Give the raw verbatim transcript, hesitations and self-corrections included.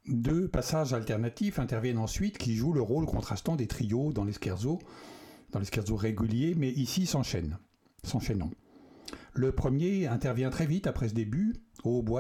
Deux passages alternatifs interviennent ensuite qui jouent le rôle contrastant des trios dans les scherzos, dans les scherzos réguliers, mais ici s'enchaînent, s'enchaînant. Le premier intervient très vite après ce début, au hautbois